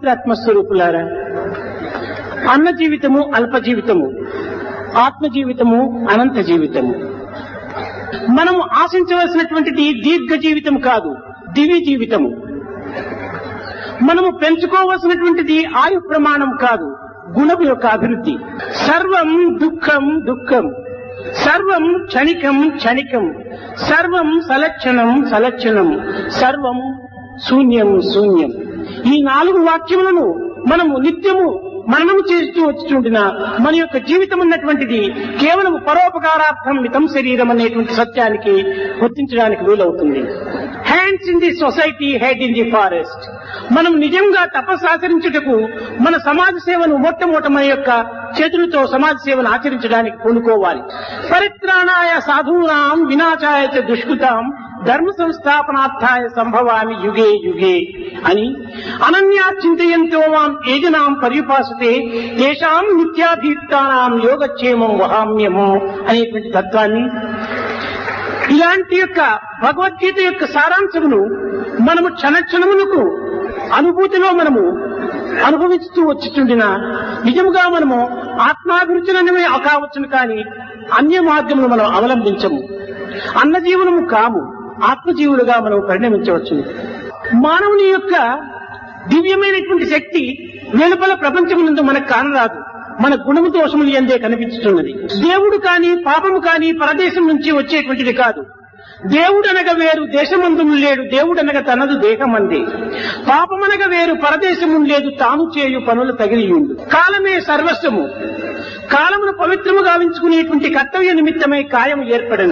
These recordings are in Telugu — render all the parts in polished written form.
పవిత్రాత్మ స్వరూపులారా, అన్న జీవితము అల్ప జీవితము, ఆత్మ జీవితము అనంత జీవితము. మనము ఆశించవలసినటువంటిది దీర్ఘ జీవితం కాదు, దివ్య జీవితము. మనము పెంచుకోవలసినటువంటిది ఆయు ప్రమాణం కాదు, గుణం యొక్క అభివృద్ధి. సర్వం దుఃఖం దుఃఖం, సర్వం క్షణికం క్షణికం, సర్వం సలక్షణం సలక్షణం, సర్వం శూన్యం శూన్యం. ఈ 4 వాక్యములను మనము నిత్యము మనము చేస్తూ వచ్చుచుండిన మన యొక్క జీవితం ఉన్నటువంటిది కేవలం పరోపకారార్థం మితం శరీరం అనేటువంటి సత్యానికి గుర్తించడానికి వీలవుతుంది. Hands in the society, head in the forest. మనం నిజంగా తపస్సు ఆచరించుటకు మన సమాజ సేవను మొట్టమొదట మన యొక్క చేతులతో సమాజ సేవను ఆచరించడానికి పూనుకోవాలి. పరిత్రాణాయ సాధూనాం వినాశాయ చ దుష్కృతాం ధర్మ సంస్థాపనార్థాయ సంభవామి యుగే యుగే అని అనన్యా చింతయంతో మాం ఏజనాం పర్యుపాసతే తేషాం నిత్యాభీప్తానాం యోగక్షేమం వహామ్యము అనేటువంటి తత్వాన్ని, ఇలాంటి యొక్క భగవద్గీత యొక్క సారాంశమును మనము క్షణక్షణములకు అనుభూతిలో మనము అనుభవిస్తూ వచ్చుచుండిన నిజముగా మనము ఆత్మాభిరుచులనే కావచ్చును, కానీ అన్య మార్గమును మనం అవలంబించము. అన్నజీవులము కాము, ఆత్మజీవులుగా మనం పరిణమించవచ్చు. మానవుని యొక్క దివ్యమైనటువంటి శక్తి వెలుపల ప్రపంచమునందు మనకు కానరాదు, మన గుణము దోషములు ఎందే కనిపించుతున్నది. దేవుడు కాని పాపము కాని పరదేశం నుంచి వచ్చేటువంటిది కాదు. దేవుడనగా వేరు దేశమందుము లేడు, దేవుడనగా తనదు దేహమందే. పాపమనగా వేరు పరదేశము లేదు, తాను చేయు పనులు తగిలియుండు. కాలమే సర్వస్వము. కాలమును పవిత్రము గావించుకునేటువంటి కర్తవ్య నిమిత్తమై కాయము ఏర్పడను.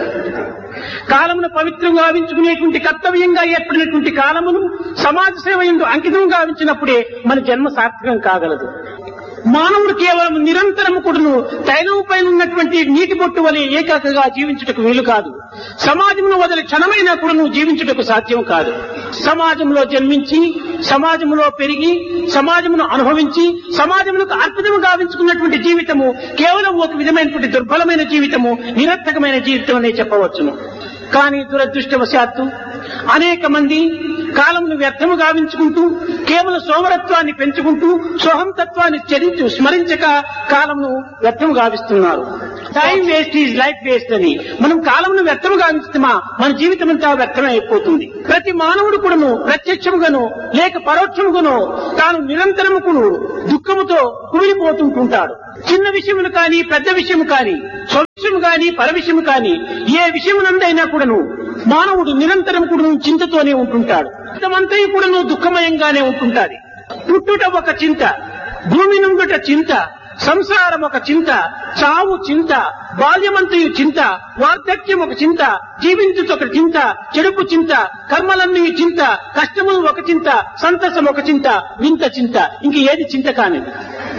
కాలమును పవిత్రం గావించుకునేటువంటి కర్తవ్యంగా ఏర్పడినటువంటి కాలమును సమాజ సేవ యందు అంకితం గావించినప్పుడే మన జన్మ సార్థకం కాగలదు. మానవుడు కేవలం నిరంతరము కూడాను తైలము పైన ఉన్నటువంటి నీటి బొట్టు వలె ఏకాకగా జీవించుటకు వీలు కాదు. సమాజమును వదిలి క్షణమైనా కూడాను జీవించుటకు సాధ్యం కాదు. సమాజంలో జన్మించి, సమాజంలో పెరిగి, సమాజమును అనుభవించి, సమాజములకు అర్పితము గావించుకున్నటువంటి జీవితము కేవలం ఒక విధమైనటువంటి దుర్బలమైన జీవితము, నిరర్థకమైన జీవితం అనే చెప్పవచ్చును. కానీ దురదృష్టవశాత్తు అనేక మంది కాలమును వ్యర్థము గావించుకుంటూ కేవలం సోమరత్వాన్ని పెంచుకుంటూ సోహంతత్వాన్ని స్మరించక కాలమును వ్యర్థము గావిస్తున్నారు. Time waste is life waste అని మనం కాలమును వ్యర్థము గావిస్తామా, మన జీవితం అంతా వ్యర్థమే అయిపోతుంది. ప్రతి మానవుడు కూడాను ప్రత్యక్షముగాను లేక పరోక్షముగాను తాను నిరంతరము కూడా దుఃఖముతో కుమిలిపోతుంటుంటాడు. చిన్న విషయములు కానీ పెద్ద విషయము కానీ స్వవిషయము కానీ పరవిషయము కానీ ఏ విషయమునందైనా కూడాను మానవుడు నిరంతరం కూడా చింతతోనే ఉంటుంటాడు. అంతమంతయు కూడాను దుఃఖమయంగానే ఉంటుంటాది. పుట్టుట ఒక చింత, భూమి నుండుట చింత, సంసారం ఒక చింత, చావు చింత, బాల్యమంతయు చింత, వార్ధక్యం ఒక చింత, జీవించుట ఒక చింత, చెడుపు చింత, కర్మలన్నీ చింత, కష్టములు ఒక చింత, సంతసం ఒక చింత, వింత చింత, ఇంక ఏది చింత కానిది.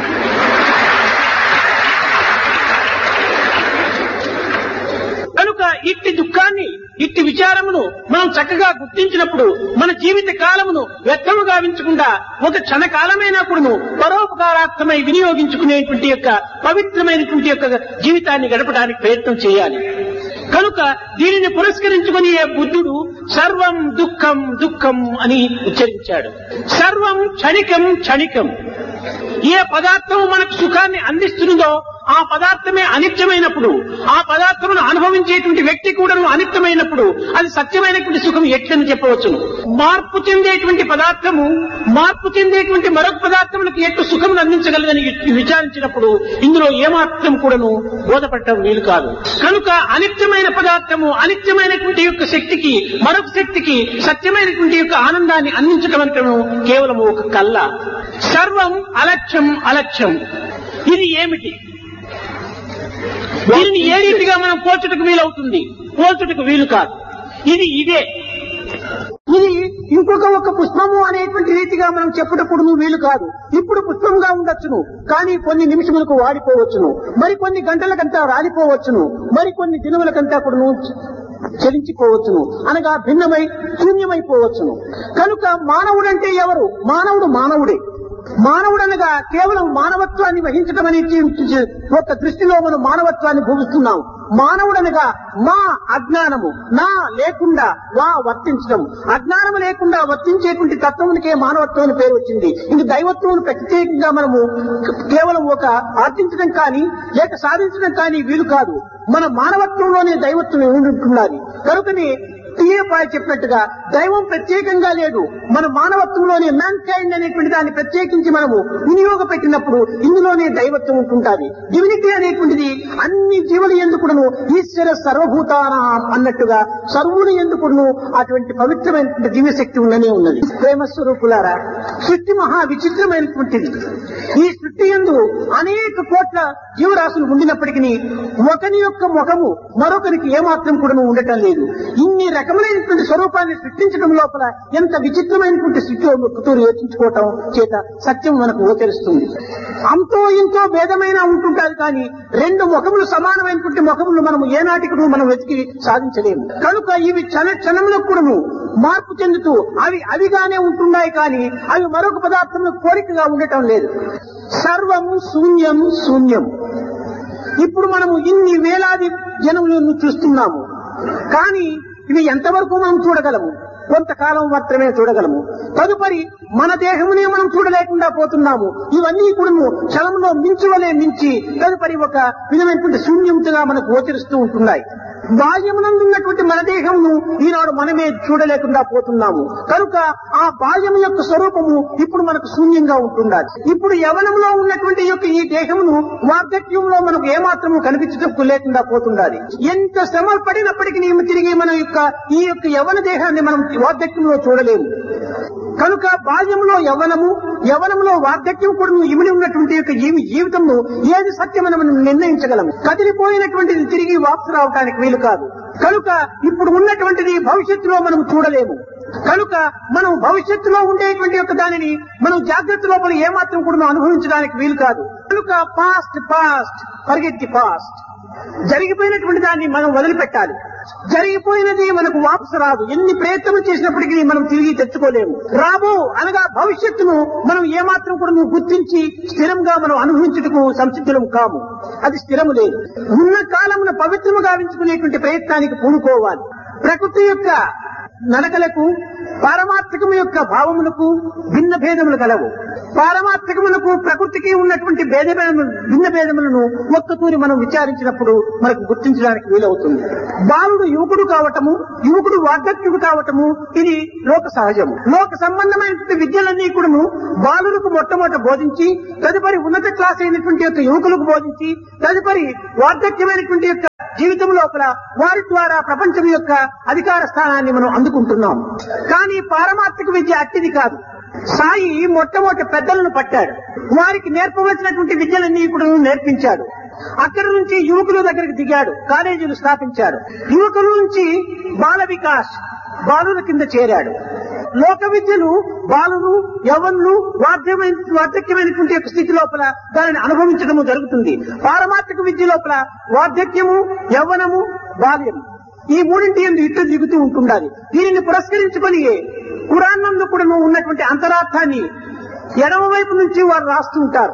కనుక ఇట్టి దుఃఖాన్ని, ఇట్టి విచారమును మనం చక్కగా గుర్తించినప్పుడు మన జీవిత కాలమును వ్యర్థము గావించకుండా ఒక క్షణకాలమైనా కూడాను పరోపకారార్థమై వినియోగించుకునేటువంటి యొక్క పవిత్రమైనటువంటి యొక్క జీవితాన్ని గడపడానికి ప్రయత్నం చేయాలి. కనుక దీనిని పురస్కరించుకుని బుద్ధుడు సర్వం దుఃఖం దుఃఖం అని ఉచ్చరించాడు. సర్వం క్షణికం క్షణికం. ఏ పదార్థము మనకు సుఖాన్ని అందిస్తున్నదో ఆ పదార్థమే అనిత్యమైనప్పుడు, ఆ పదార్థమును అనుభవించేటువంటి వ్యక్తి కూడా అనిత్యమైనప్పుడు అది సత్యమైనటువంటి సుఖం ఎట్లని చెప్పవచ్చును. మార్పు చెందేటువంటి పదార్థము మార్పు చెందేటువంటి మరొక పదార్థములకు ఎట్లు సుఖమును అందించగలదని విచారించినప్పుడు ఇందులో ఏమాత్రం కూడాను బోధపడటం వీలు కాదు. కనుక అనిత్యమైన పదార్థము అనిత్యమైనటువంటి యొక్క శక్తికి మరొక శక్తికి సత్యమైనటువంటి యొక్క ఆనందాన్ని అందించడం అంటే కేవలం ఒక కళ్ళ. సర్వం అలక్ష్యం అలక్ష్యం. ఇది ఏమిటి? దీనిని ఏ రీతిగా మనం పోల్చుటకు వీలవుతుంది? పోల్చుటకు వీలు కాదు. ఇది ఇదే. ఇది ఇంకొక ఒక పుష్పము అనేటువంటి రీతిగా మనం చెప్పుటప్పుడు వీలు కాదు. ఇప్పుడు పుష్పంగా ఉండొచ్చును, కానీ కొన్ని నిమిషములకు వాడిపోవచ్చును, మరికొన్ని గంటలకంతా రాలిపోవచ్చును, మరికొన్ని దినములకంతా కూడా చలించిపోవచ్చును, అనగా భిన్నమై శూన్యమైపోవచ్చును. కనుక మానవుడంటే ఎవరు? మానవుడు మానవుడే. మానవుడనగా కేవలం మానవత్వాన్ని వహించడం అనే ఒక దృష్టిలో మనం మానవత్వాన్ని భూమిస్తున్నాం. మానవుడనగా మా అజ్ఞానము, నా లేకుండా వా వర్తించడం, అజ్ఞానము లేకుండా వర్తించేటువంటి తత్వమునికే మానవత్వం అని పేరు వచ్చింది. ఇది దైవత్వం ప్రత్యేకంగా మనము కేవలం ఒక ఆర్జించడం కానీ లేక సాధించడం కానీ వీలు కాదు. మన మానవత్వంలోనే దైవత్వం ఉంటున్నది. కనుకనే టీఏపాయ్ చెప్పినట్టుగా దైవం ప్రత్యేకంగా లేదు, మన మానవత్వంలోనే మ్యాన్ కైండ్ అనేటువంటి దాన్ని ప్రత్యేకించి మనము వినియోగపెట్టినప్పుడు ఇందులోనే దైవత్వం ఉంటుంటుంది. డివినిటీ అనేటువంటిది అన్ని జీవుల ఎందుకును ఈశ్వర సర్వభూతాన అన్నట్టుగా సర్వుని ఎందుకును అటువంటి పవిత్రమైనటువంటి దివ్యశక్తి ఉండనే ఉన్నది. ప్రేమ స్వరూపులారా, సృష్టి మహా విచిత్రమైనటువంటిది. ఈ సృష్టి యందు అనేక కోట్ల జీవరాశులు ఉండినప్పటికీ ఒకని యొక్క ముఖము మరొకరికి ఏమాత్రం కూడా ఉండటం లేదు. ఇన్ని రకములైనటువంటి స్వరూపాన్ని సృష్టించడం లోపల ఎంత విచిత్రమైనటువంటి స్థితితో యోచించుకోవటం చేత సత్యం మనకు గోచరిస్తుంది. అంతో ఇంతో భేదమైన ఉంటుంటారు కానీ రెండు ముఖములు సమానమైనటువంటి ముఖములు మనం ఏనాటికి మనం వెతికి సాధించలేము. కనుక ఇవి క్షణంలో కూడా మార్పు చెందుతూ అవిగానే ఉంటున్నాయి కానీ అవి మరొక పదార్థంలో కోరికగా ఉండటం లేదు. సర్వం శూన్యం శూన్యం. ఇప్పుడు మనము ఇన్ని వేలాది జనములను చూస్తున్నాము కానీ ఇవి ఎంతవరకు మనం చూడగలము? కొంతకాలం మాత్రమే చూడగలము. తదుపరి మన దేహమునే మనం చూడలేకుండా పోతున్నాము. ఇవన్నీ కూడా క్షణంలో మించువలే మించి తదుపరి ఒక విధమైనటువంటి శూన్యంగా మనకు గోచరిస్తూ ఉంటున్నాయి. బాహ్యమునందున్నటువంటి మన దేహమును ఈనాడు మనమే చూడలేకుండా పోతున్నాము. కనుక ఆ బాహ్యం యొక్క స్వరూపము ఇప్పుడు మనకు శూన్యంగా ఉంటున్నది. ఇప్పుడు యవనంలో ఉన్నటువంటి యొక్క ఈ దేహమును వార్ధక్యంలో మనకు ఏమాత్రము కనిపించటం లేకుండా పోతున్నది. ఎంత శ్రమ పడినప్పటికీ తిరిగి మన యొక్క ఈ యొక్క యవన దేహాన్ని మనం వార్ధక్యంలో చూడలేము. కనుక బాల్యంలో యవనంలో వార్ధక్యం కూడా ఇమిడి ఉన్నటువంటి యొక్క జీవితంలో ఏది సత్యమని మనం నిర్ణయించగలము. కదిలిపోయినటువంటిది తిరిగి వాపసు రావడానికి వీలు కాదు. కనుక ఇప్పుడు ఉన్నటువంటిది భవిష్యత్తులో మనం చూడలేము. కనుక మనం భవిష్యత్తులో ఉండేటువంటి యొక్క దానిని మనం జాగ్రత్త లోపల ఏమాత్రం కూడా అనుభవించడానికి వీలు కాదు. కనుక పాస్ట్ ఫర్గెట్ ది పాస్ట్. జరిగిపోయినటువంటి దాన్ని మనం వదిలిపెట్టాలి. జరిగిపోయినది మనకు వాపసు రాదు. ఎన్ని ప్రయత్నం చేసినప్పటికీ మనం తిరిగి తెచ్చుకోలేము. రాబో అనగా భవిష్యత్తును మనం ఏమాత్రం కూడా గుర్తించి స్థిరంగా మనం అనుభవించుటకు సంసిద్ధులం కాము. అది స్థిరము లేదు. ఉన్న కాలమున పవిత్రము గావించుకునేటువంటి ప్రయత్నానికి పూనుకోవాలి. ప్రకృతి యొక్క నడకలకు పారమార్థికము యొక్క భావములకు భిన్న భేదములు కలవు. పారమార్థికములకు ప్రకృతికి ఉన్నటువంటి భిన్న భేదములను ఒక్కతూరి మనం విచారించినప్పుడు మనకు గుర్తించడానికి వీలవుతుంది. బాలుడు యువకుడు కావటము, యువకుడు వార్ధక్యుడు కావటము ఇది లోక సహజము. లోక సంబంధమైనటువంటి విద్యలన్నీ కూడా బాలులకు మొట్టమొదట బోధించి తదుపరి ఉన్నత క్లాస్ అయినటువంటి యొక్క యువకులకు బోధించి తదుపరి వార్ధక్యమైనటువంటి యొక్క జీవితం లోపల వారి ద్వారా ప్రపంచం యొక్క అధికార స్థానాన్ని మనం అందుకుంటున్నాం. కానీ పారమార్థిక విద్య అట్టిది కాదు. సాయి మొట్టమొదటి పెద్దలను పట్టాడు. వారికి నేర్పవలసినటువంటి విద్యలన్నీ ఇప్పుడు నేర్పించాడు. అక్కడి నుంచి యువకుల దగ్గరికి దిగాడు, కాలేజీలు స్థాపించాడు. యువకుల నుంచి బాల వికాస్ బాలుల కింద చేరాడు. లోక విద్యలు బాలులు యవ్వనులు వార్ధక్యమైనటువంటి యొక్క స్థితి లోపల దానిని అనుభవించడము జరుగుతుంది. పారమార్థిక విద్య లోపల వార్ధక్యము, యవ్వనము, బాల్యము ఈ మూడింటి ఎందు ఇట్టు దిగుతూ ఉంటుండాలి. దీనిని పురస్కరించుకొని ఖురాన్ నందు కూడా ఉన్నటువంటి అంతరార్థాన్ని ఎడమ వైపు నుంచి వారు రాస్తూ ఉంటారు.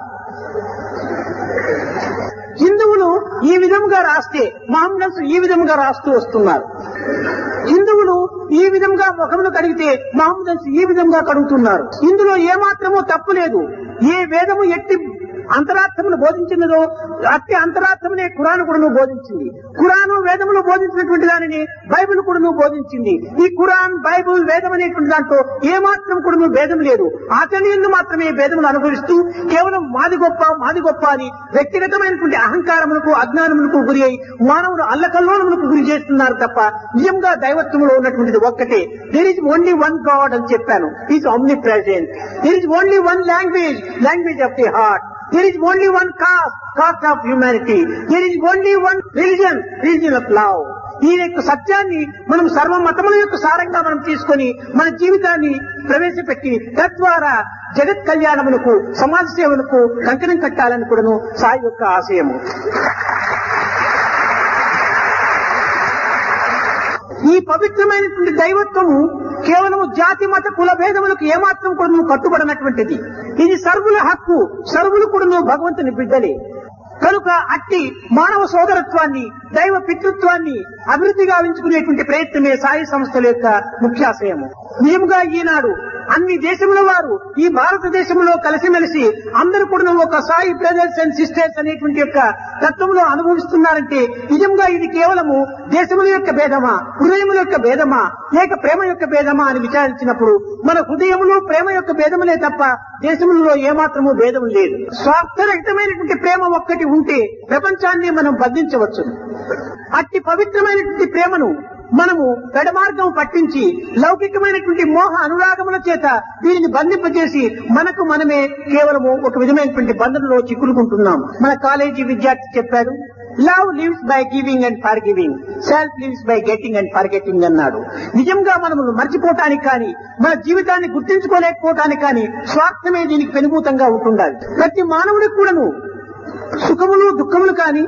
హిందువులు ఈ విధంగా రాస్తే మహమ్మద్ ఈ విధంగా రాస్తూ వస్తున్నారు. హిందువులు ఈ విధంగా ముఖమును కడిగితే మహమ్మద్ ఈ విధంగా కడుగుతున్నారు. ఇందులో ఏమాత్రమూ తప్పు లేదు. ఏ వేదము ఎట్టి అంతరార్థమును బోధించినదో అట్టి అంతరార్థమునే ఖురాన్ కూడా బోధించింది. ఖురాను వేదములు బోధించినటువంటి దానిని బైబిల్ కూడా బోధించింది. ఈ ఖురాన్, బైబిల్, వేదం అనేటువంటి దాంట్లో ఏమాత్రం కూడా భేదం లేదు. ఆచరణీయులు మాత్రమే భేదములు అనుభవిస్తూ కేవలం మాది గొప్ప అని వ్యక్తిగతమైనటువంటి అహంకారములకు, అజ్ఞానములకు గురి అయి మానవుడు అల్లకల్లోనములకు గురి చేస్తున్నారు తప్ప నిజంగా దైవత్వంలో ఉన్నటువంటిది ఒక్కటే. There is only one God అని చెప్పాను. Is omni present. There is only one language of the heart. There is only one caste of humanity. There is only one religion of love. ఈ యొక్క సత్యాన్ని మనం సర్వ మతముల యొక్క సారంగా మనం తీసుకొని మన జీవితాన్ని ప్రవేశపెట్టి తద్వారా జగత్ కళ్యాణములకు, సమాజ సేవలకు కంకణం కట్టాలని కూడాను సాయి యొక్క ఆశయము. ఈ పవిత్రమైనటువంటి దైవత్వము కేవలము జాతి, మత, కుల భేదములకు ఏమాత్రం కూడా కట్టుబడినటువంటిది. ఇది సర్వుల హక్కు. సర్వులు కూడా భగవంతుని బిడ్డలే. కనుక అట్టి మానవ సోదరత్వాన్ని, దైవ పితృత్వాన్ని అభివృద్ధి గావించుకునేటువంటి ప్రయత్నమే సాయి సంస్థల యొక్క ముఖ్యాశయము. నిజంగా ఈనాడు అన్ని దేశముల వారు ఈ భారతదేశంలో కలిసిమెలిసి అందరూ కూడా ఒక సాయి బ్రదర్స్ అండ్ సిస్టర్స్ అనేటువంటి యొక్క తత్వంలో అనుభవిస్తున్నారంటే నిజంగా ఇది కేవలము దేశముల యొక్క భేదమా, హృదయముల యొక్క భేదమా, లేక ప్రేమ యొక్క భేదమా అని విచారించినప్పుడు మన హృదయములు ప్రేమ యొక్క భేదములే తప్ప దేశములలో ఏమాత్రము భేదం లేదు. స్వార్థరహితమైనటువంటి ప్రేమ ఒక్కటి ఉంటే ప్రపంచాన్ని మనం బంధించవచ్చు. అట్టి పవిత్రమైనటువంటి ప్రేమను మనము పెడమార్గం పట్టించి లౌకికమైనటువంటి మోహ అనురాగముల చేత దీనిని బంధింపజేసి మనకు మనమే కేవలము ఒక విధమైనటువంటి బంధంలో చిక్కులుకుంటున్నాం. మన కాలేజీ విద్యార్థి చెప్పాడు, love lives by giving and for giving, self lives by getting and for getting అన్నాడు. నిజంగా మనము మర్చిపోవటానికి కానీ మన జీవితాన్ని గుర్తించుకోలేకపోవటానికి కానీ స్వార్థమే దీనికి పెనుభూతంగా ఉంటుండాలి. ప్రతి మానవుడికి కూడాను సుఖములు దుఃఖములు కానీ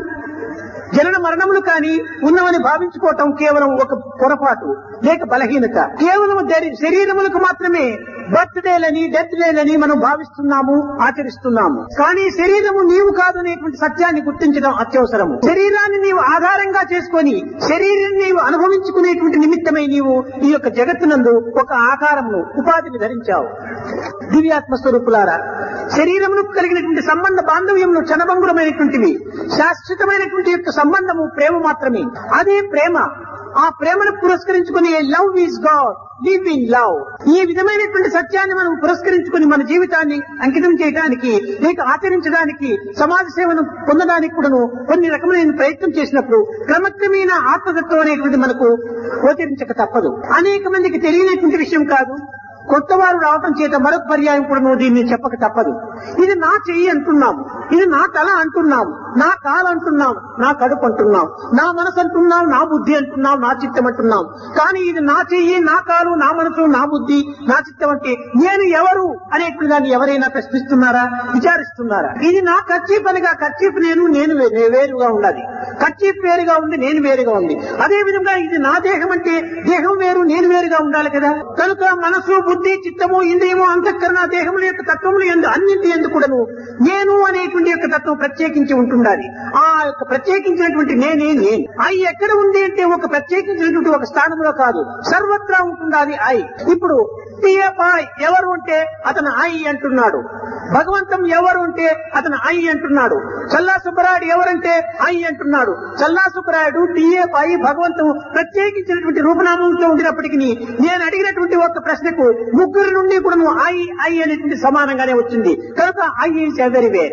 జనన మరణములు కానీ ఉన్నవని భావించుకోవటం కేవలం ఒక పొరపాటు లేక బలహీనత. కేవలం శరీరములకు మాత్రమే బర్త్డేలని డెత్ డేలని మనం భావిస్తున్నాము, ఆచరిస్తున్నాము. కానీ శరీరము నీవు కాదు అనేటువంటి సత్యాన్ని గుర్తించడం అత్యవసరము. శరీరాన్ని నీవు ఆధారంగా చేసుకొని శరీరాన్ని నీవు అనుభవించుకునేటువంటి నిమిత్తమై నీవు ఈ యొక్క జగత్తునందు ఒక ఆకారమును ఉపాధిని ధరించావు. దివ్యాత్మ స్వరూపులారా, శరీరమును కలిగినటువంటి సంబంధ బాంధవ్యములు క్షణభంగురమైనటువంటివి. శాశ్వతమైనటువంటి యొక్క సంబంధము ప్రేమ మాత్రమే. అదే ప్రేమ. ఆ ప్రేమను పురస్కరించుకుని love is God, live in love, ఈ విధమైనటువంటి సత్యాన్ని మనం పురస్కరించుకుని మన జీవితాన్ని అంకితం చేయడానికి లేక ఆచరించడానికి సమాజ సేవను పొందడానికి కూడాను కొన్ని రకమైన ప్రయత్నం చేసినప్పుడు క్రమక్రమేణ ఆత్మతత్వం అనేటువంటి మనకు గోచరించక తప్పదు. అనేక మందికి తెలియనటువంటి విషయం కాదు. కొత్త వారు రావటం చేత మరొక పర్యాయం కూడా నువ్వు దీన్ని చెప్పక తప్పదు. ఇది నా చెయ్యి అంటున్నాం, ఇది నా తల అంటున్నాం, నా కాలు అంటున్నాం, నా కడుపు అంటున్నాం, నా మనసు అంటున్నాం, నా బుద్ధి అంటున్నాం, నా చిత్తం అంటున్నాం. కానీ ఇది నా చెయ్యి, నా కాలు, నా మనసు, నా బుద్ధి, నా చిత్తం అంటే నేను ఎవరు అనేటువంటి దాన్ని ఎవరైనా ప్రశ్నిస్తున్నారా, విచారిస్తున్నారా? ఇది నా కర్చీఫ్ అనగా కర్చీఫ్ నేను వేరుగా ఉండాలి, కర్చీఫ్ వేరుగా ఉంది, నేను వేరుగా ఉంది. అదే విధంగా ఇది నా దేహం అంటే దేహం వేరు, నేను వేరుగా ఉండాలి కదా. కనుక మనసు, బుద్ధి, చిత్తము, ఇంద్రియము, అంతఃకరణ, దేహముల యొక్క తత్వములు అన్నింటి ఎందుకు కూడాను నేను అనేటువంటి యొక్క తత్వం ప్రత్యేకించి ఉంటుండాలి. ఆ యొక్క ప్రత్యేకించినటువంటి నేనే నేను. ఐ ఎక్కడ ఉంది అంటే ఒక ప్రత్యేకించినటువంటి ఒక స్థానంలో కాదు, సర్వత్రా ఉంటుండాలి ఐ. ఇప్పుడు టిఎఫ్ఐ ఎవరు అంటే అతను ఐ అంటున్నాడు. భగవంతం ఎవరు అంటే అతను ఐ అంటున్నాడు. చల్లా సుబ్బరాయుడు ఎవరంటే ఐ అంటున్నాడు. చల్లా సుబ్బరాయుడు, టిఎఫ్ఐ, భగవంతం ప్రత్యేకించినటువంటి రూపనామంతో ఉండినప్పటికీ నేను అడిగినటువంటి ఒక ప్రశ్నకు ముగ్గురు నుండి కూడా నువ్వు ఐ ఐ అనేటువంటి సమానంగానే వచ్చింది. కనుక ఐ ఈజ్ ఎవరీవేర్.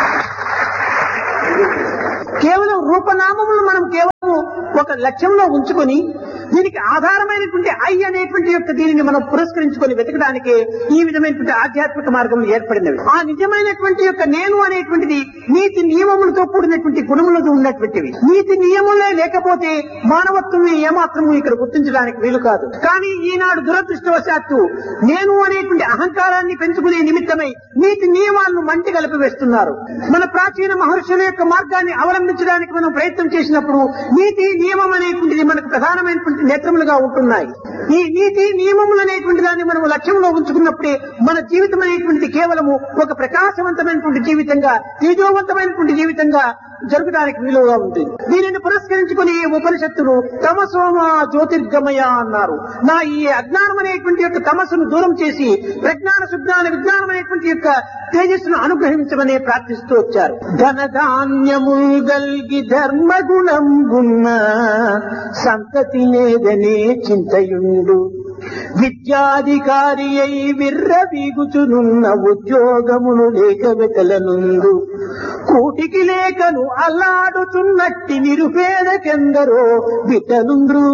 కేవలం రూపనామములు మనం కేవలం ఒక లక్ష్యంలో ఉంచుకొని దీనికి ఆధారమైనటువంటి ఐ అనేటువంటి యొక్క దీనిని మనం పురస్కరించుకొని వెతకడానికి ఈ విధమైనటువంటి ఆధ్యాత్మిక మార్గములు ఏర్పడినవి. ఆ నిజమైనటువంటి యొక్క నేను అనేటువంటిది నీతి నియమములతో కూడినటువంటి గుణములతో ఉన్నటువంటివి. నీతి నియములే లేకపోతే మానవత్వం ఏమాత్రము ఇక్కడ గుర్తించడానికి వీలు కాదు. కానీ ఈనాడు దురదృష్టవశాత్తు నేను అనేటువంటి అహంకారాన్ని పెంచుకునే నిమిత్తమై నీతి నియమాలను మంటి కలిపివేస్తున్నారు. మన ప్రాచీన మహర్షుల యొక్క మార్గాన్ని అవలంబించడానికి మనం ప్రయత్నం చేసినప్పుడు నీతి నియమం అనేటువంటిది మనకు ప్రధానమైనటువంటి నేత్రములుగా ఉంటున్నాయి. ఈ నీతి నియమములు అనేటువంటి దాన్ని మనం లక్ష్యంలో ఉంచుకున్నప్పుడే మన జీవితం అనేటువంటిది కేవలము ఒక ప్రకాశవంతమైనటువంటి జీవితంగా, తేజోవంతమైనటువంటి జీవితంగా జరగడానికి వీలుగా ఉంటుంది. దీనిని పురస్కరించుకుని ఉపనిషత్తులు తమసోమ జ్యోతిర్గమయ అన్నారు. నా ఈ అజ్ఞానం అనేటువంటి యొక్క తమస్సును దూరం చేసి ప్రజ్ఞాన సుజ్ఞాన విజ్ఞానం అనేటువంటి యొక్క తేజస్సును అనుగ్రహించమని ప్రార్థిస్తూ వచ్చారు. ధనధాన్యముల్ గల్గి ధర్మగుణం గున్న సంతతి లేదనే చింతయుండు, విద్యాధికారి అయి విర్రవీగుచునున్న ఉద్యోగమును లేక వెతలనుండు, కూటికి లేకను అల్లాడుచున్నట్టి నిరుపేదకెందరో బిడ్డలుండ్రు.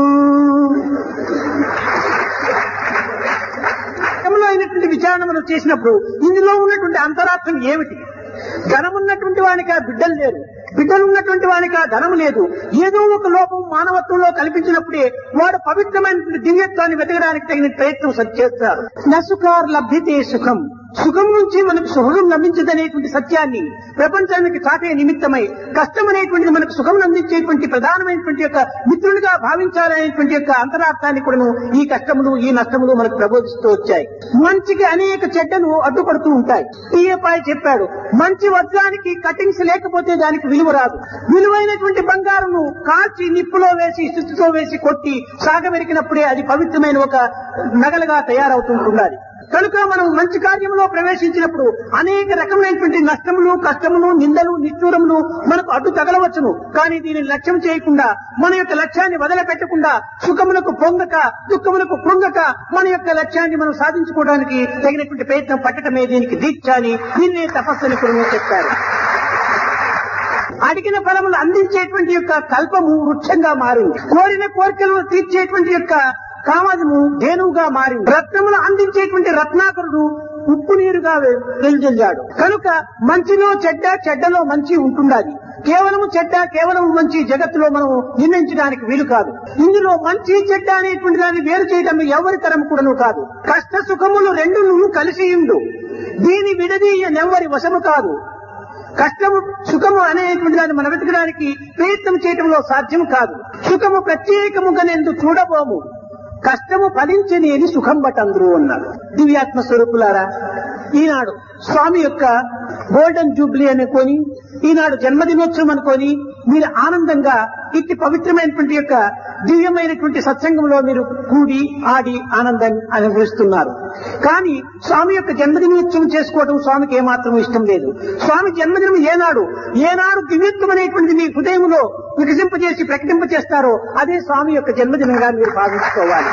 అయినటువంటి విచారణ మనం చేసినప్పుడు ఇందులో ఉన్నటువంటి అంతరార్థం ఏమిటి? ధనమున్నటువంటి వానికి ఆ బిడ్డలు లేరు, బిడ్డలున్నటువంటి వానికి ఆ ధనం లేదు. ఏదో ఒక లోపం మానవత్వంలో కల్పించినప్పుడే వాడు పవిత్రమైనటువంటి దివ్యత్వాన్ని వెతకడానికి తగిన ప్రయత్నం చేస్తారు. నసుకార్ లభ్యతే సుఖం సుఖం నుంచి మనకు సుఖం లభించదనేటువంటి సత్యాన్ని ప్రపంచానికి చాటే నిమిత్తమై కష్టం అనేటువంటిది మనకు సుఖం అందించేటువంటి ప్రధానమైనటువంటి యొక్క మిత్రులుగా భావించాలనేటువంటి యొక్క అంతరార్థాన్ని కూడాను ఈ కష్టములు ఈ నష్టములు మనకు ప్రబోధిస్తూ వచ్చాయి. మంచికి అనేక చెడ్డలు అడ్డుపడుతూ ఉంటాయి. టీఏపాయ్ చెప్పాడు, మంచి వజ్రానికి కటింగ్స్ లేకపోతే దానికి విలువ రాదు. విలువైనటువంటి బంగారును కాల్చి నిప్పులో వేసి శుద్ధితో వేసి కొట్టి సాగమెరికినప్పుడే అది పవిత్రమైన ఒక నగలుగా తయారవుతుంటున్నది. కనుక మనం మంచి కార్యంలో ప్రవేశించినప్పుడు అనేక రకమైనటువంటి నష్టములు, కష్టములు, నిందలు, నిష్ఠూరములు మనకు అడ్డు తగలవచ్చును. కానీ దీనిని లక్ష్యం చేయకుండా, మన యొక్క లక్ష్యాన్ని వదిలిపెట్టకుండా, సుఖములకు పొంగక, దుఃఖములకు కృంగక మన యొక్క లక్ష్యాన్ని మనం సాధించుకోవడానికి తగినటువంటి ప్రయత్నం పట్టడమే దీనికి దీక్ష అని, దీన్నే తపస్సుని కూడా చెప్తారు. అడిగిన ఫలములు అందించేటువంటి యొక్క కల్పము వృక్షంగా మారింది. కోరిన కోరికలను తీర్చేటువంటి యొక్క కామము ధేనువుగా మారింది. రత్నములు అందించేటువంటి రత్నాకరుడు ఉప్పు నీరుగా వెలుజల్లాడు. కనుక మంచిలో చెడ్డ, చెడ్డలో మంచి ఉంటుండాలి. కేవలము చెడ్డ, కేవలం మంచి జగత్తులో మనం నిర్ణయించడానికి వీలు కాదు. ఇందులో మంచి చెడ్డ అనేటువంటి దాన్ని వేరు చేయడం ఎవరి తరం కూడాను కాదు. కష్ట సుఖములు రెండును కలిసి ఉండు, దీని విడదీయనెవ్వరి వశము కాదు. కష్టము సుఖము అనేటువంటి దాన్ని మనం వెతకడానికి ప్రయత్నం చేయడంలో సాధ్యం కాదు. సుఖము ప్రత్యేకముగా నేను చూడబోము, కష్టము ఫలించనేది సుఖం బటందరూ అన్నారు. దివ్యాత్మ స్వరూపులారా, ఈనాడు స్వామి యొక్క గోల్డెన్ జూబ్లీ అనుకొని, ఈనాడు జన్మదినోత్సవం అనుకొని మీరు ఆనందంగా ఇట్టి పవిత్రమైనటువంటి యొక్క దివ్యమైనటువంటి సత్సంగంలో మీరు కూడి ఆడి ఆనందాన్ని అనుభవిస్తున్నారు. కానీ స్వామి యొక్క జన్మదినోత్సవం చేసుకోవడం స్వామికి ఏమాత్రం ఇష్టం లేదు. స్వామి జన్మదినం ఏనాడు దివ్యత్వం అనేటువంటిది మీ హృదయంలో వికసింపజేసి ప్రకటింపజేస్తారో అదే స్వామి యొక్క జన్మదినంగా మీరు భావించుకోవాలి.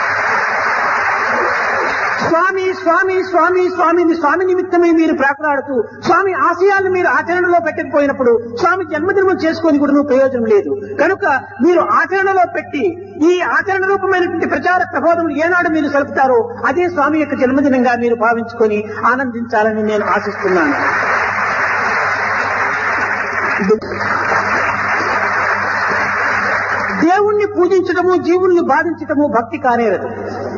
స్వామి స్వామి స్వామి స్వామిని స్వామి నిమిత్తమే మీరు ప్రాకులాడుతూ స్వామి ఆశయాలను మీరు ఆచరణలో పెట్టకపోయినప్పుడు స్వామి జన్మదినం చేసుకొని కూడా ప్రయోజనం లేదు. కనుక మీరు ఆచరణలో పెట్టి ఈ ఆచరణ రూపమైనటువంటి ప్రచార ప్రబోధములు ఏనాడు మీరు సలుపుతారో అదే స్వామి యొక్క జన్మదినంగా మీరు భావించుకొని ఆనందించాలని నేను ఆశిస్తున్నాను. దేవుణ్ణి పూజించడము, జీవుల్ని బాధించడము భక్తి కానేరదు.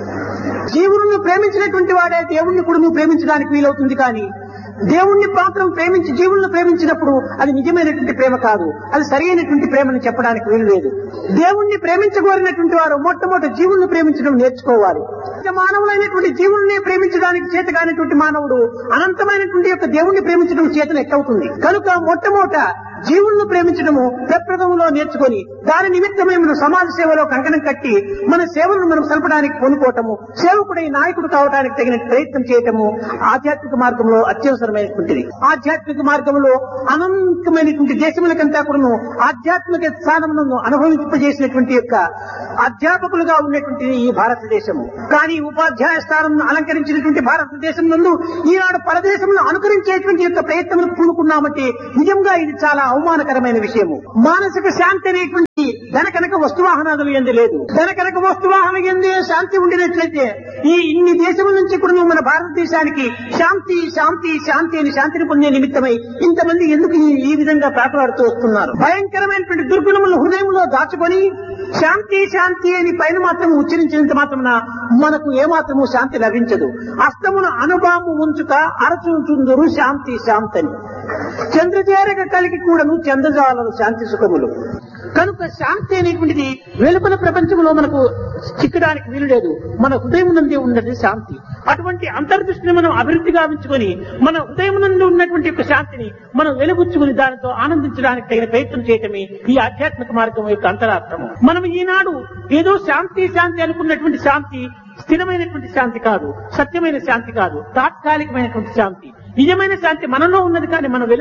జీవులను ప్రేమించినటువంటి వాడే దేవుణ్ణి కూడా నువ్వు ప్రేమించడానికి వీలవుతుంది. కానీ దేవుణ్ణి మాత్రం ప్రేమించి జీవులను ప్రేమించినప్పుడు అది నిజమైనటువంటి ప్రేమ కాదు, అది సరి అయినటువంటి ప్రేమని చెప్పడానికి వీలు లేదు. దేవుణ్ణి ప్రేమించగోరినటువంటి వారు మొట్టమొదటి జీవులను ప్రేమించడం నేర్చుకోవాలి. మానవులైనటువంటి జీవుల్ని ప్రేమించడానికి చేత కానిటువంటి మానవుడు అనంతమైనటువంటి యొక్క దేవుణ్ణి ప్రేమించడం చేతను ఎట్టవుతుంది. కనుక మొట్టమొదట జీవులను ప్రేమించడము ప్రప్రథంలో నేర్చుకొని దాని నిమిత్తమే మనం సమాజ సేవలో కంకణం కట్టి మన సేవలను మనం సలపడానికి కొనుక్కోవటము, సేవకుడై నాయకుడు కావడానికి తగిన ప్రయత్నం చేయటము ఆధ్యాత్మిక మార్గంలో అత్యవసరమైనటువంటిది. ఆధ్యాత్మిక మార్గంలో అనంతమైనటువంటి దేశములకంతా కూడా ఆధ్యాత్మిక స్థానములను అనుభవింపజేసినటువంటి యొక్క అధ్యాపకులుగా ఉన్నటువంటి ఈ భారతదేశము. కానీ ఉపాధ్యాయ స్థానం అలంకరించినటువంటి భారతదేశం నందు ఈనాడు పరదేశంలో అనుకరించేటువంటి యొక్క ప్రయత్నం పూనుకున్నామంటే నిజంగా ఇది చాలా అవమానకరమైన విషయము. మానసిక శాంతి అనేటువంటి ధనకనక వస్తువాహనాదులు ఎందు లేదు. ధనకనక వస్తువాహన ఎందు శాంతి ఉండినట్లయితే ఈ ఇన్ని దేశముల నుంచి కూడా మన భారతదేశానికి శాంతి శాంతి శాంతి అని శాంతిని పొందే నిమిత్తమై ఇంతమంది ఎందుకు ఈ విధంగా ప్రాకులాడుతూ వస్తున్నారు? భయంకరమైనటువంటి దుర్గుణములను హృదయంలో దాచుకొని శాంతి శాంతి అని పైన మాత్రం ఉచ్చరించినంత మాత్రమున మనకు ఏమాత్రము శాంతి లభించదు. అస్తమును అనుభాము ఉంచుక అరచుంచుందరు శాంతి శాంతని, చంద్రచేరక కలిగి కూడాను చంద్రజాలను శాంతి సుఖములు. కనుక శాంతి అనేటువంటిది వెలుపల ప్రపంచంలో మనకు చిక్కడానికి వీలు లేదు. మన హృదయం నందే ఉన్నది శాంతి. అటువంటి అంతర్దృష్టిని మనం అభివృద్ధి గావించుకొని మన హృదయం నందు ఉన్నటువంటి యొక్క శాంతిని మనం వెలుగుచ్చుకుని దానితో ఆనందించడానికి తగిన ప్రయత్నం చేయటమే ఈ ఆధ్యాత్మిక మార్గం యొక్క అంతరార్థము. మనం ఈనాడు ఏదో శాంతి శాంతి అనుకున్నటువంటి శాంతి స్థిరమైనటువంటి శాంతి కాదు, సత్యమైన శాంతి కాదు, తాత్కాలికమైనటువంటి శాంతి. నిజమైన శాంతి మనలో ఉన్నది. కానీ మనం